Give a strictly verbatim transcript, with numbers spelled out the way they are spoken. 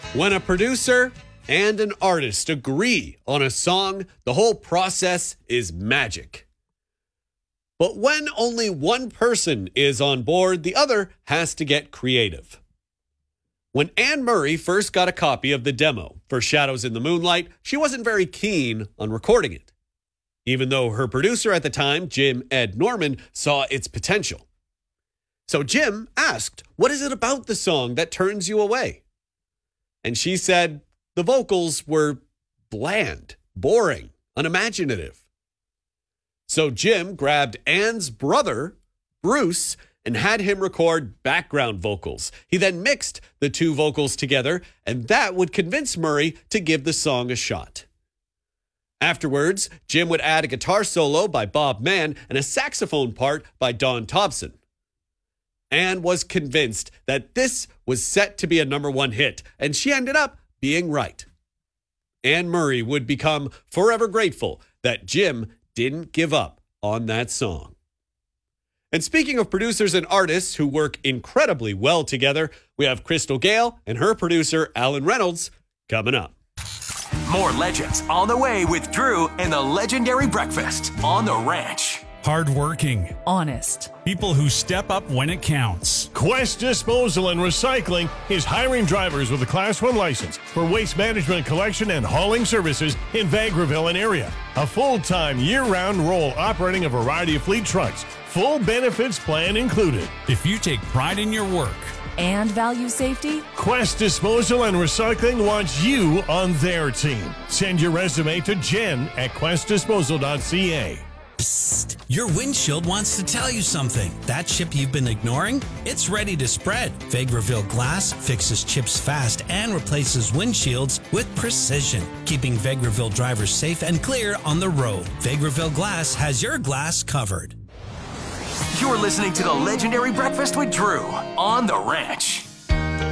When a producer and an artist agree on a song, the whole process is magic. But when only one person is on board, the other has to get creative. When Anne Murray first got a copy of the demo for Shadows in the Moonlight, she wasn't very keen on recording it, even though her producer at the time, Jim Ed Norman, saw its potential. So Jim asked, "What is it about the song that turns you away?" And she said the vocals were bland, boring, unimaginative. So Jim grabbed Anne's brother, Bruce, and had him record background vocals. He then mixed the two vocals together, and that would convince Murray to give the song a shot. Afterwards, Jim would add a guitar solo by Bob Mann and a saxophone part by Don Thompson. Anne was convinced that this was set to be a number one hit, and she ended up being right. Anne Murray would become forever grateful that Jim didn't give up on that song. And speaking of producers and artists who work incredibly well together, we have Crystal Gayle and her producer, Alan Reynolds, coming up. More legends on the way with Drew and the Legendary Breakfast on the Ranch. Hardworking. Honest. People who step up when it counts. Quest Disposal and Recycling is hiring drivers with a Class one license for waste management, collection, and hauling services in Vegreville and area. A full-time, year-round role operating a variety of fleet trucks. Full benefits plan included. If you take pride in your work and value safety, Quest Disposal and Recycling wants you on their team. Send your resume to Jen at quest disposal dot c a. Psst. Your windshield wants to tell you something. That chip you've been ignoring? It's ready to spread. Vegreville Glass fixes chips fast and replaces windshields with precision, keeping Vegreville drivers safe and clear on the road. Vegreville Glass has your glass covered. You're listening to the Legendary Breakfast with Drew on the Ranch.